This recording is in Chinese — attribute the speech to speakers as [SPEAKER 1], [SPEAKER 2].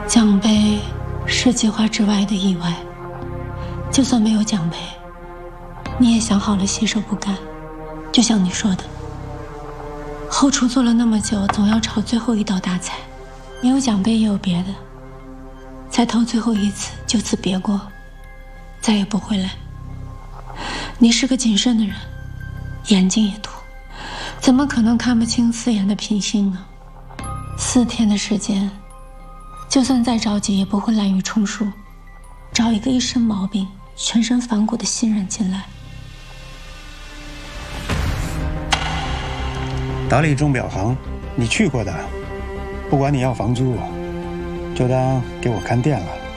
[SPEAKER 1] 奖杯是计划之外的意外，就算没有奖杯，你也想好了洗手不干。就像你说的，后厨做了那么久，总要炒最后一道大菜，没有奖杯也有别的。才偷最后一次，就此别过，再也不回来。你是个谨慎的人，眼睛也毒，怎么可能看不清四眼的品性呢？4天的时间，就算再着急，也不会滥竽充数，找一个一身毛病、全身反骨的新人进来。
[SPEAKER 2] 达利钟表行，你去过的，不管你要房租，就当给我看店了。